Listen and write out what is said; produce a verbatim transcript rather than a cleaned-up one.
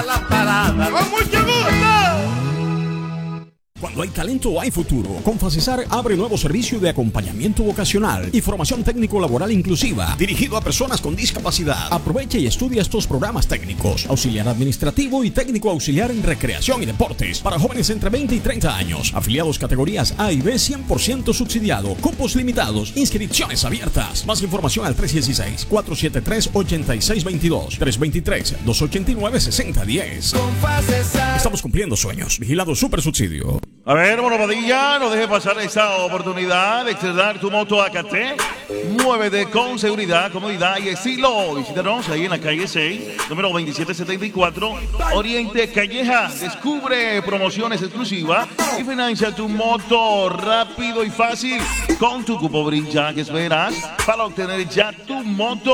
La parada. ¡Con mucho gusto! Cuando hay talento, hay futuro. Con Facesar abre nuevo servicio de acompañamiento vocacional y formación técnico-laboral inclusiva, dirigido a personas con discapacidad. Aprovecha y estudia estos programas técnicos: auxiliar administrativo y técnico auxiliar en recreación y deportes, para jóvenes entre veinte y treinta años. Afiliados categorías A y B, cien por ciento subsidiado. Cupos limitados. Inscripciones abiertas. Más información al tres uno seis, cuatro siete tres, ocho seis dos dos, tres dos tres, dos ocho nueve, seis cero uno cero. Estamos cumpliendo sueños. Vigilado Super Subsidio. A ver, Monopadilla, no deje pasar esta oportunidad de estrenar tu moto A K T. Muévete con seguridad, comodidad y estilo. Visítanos ahí en la calle seis, número veintisiete setenta y cuatro, Oriente Calleja. Descubre promociones exclusivas y financia tu moto rápido y fácil con tu cupo Brilla. ¿Qué esperas para obtener ya tu moto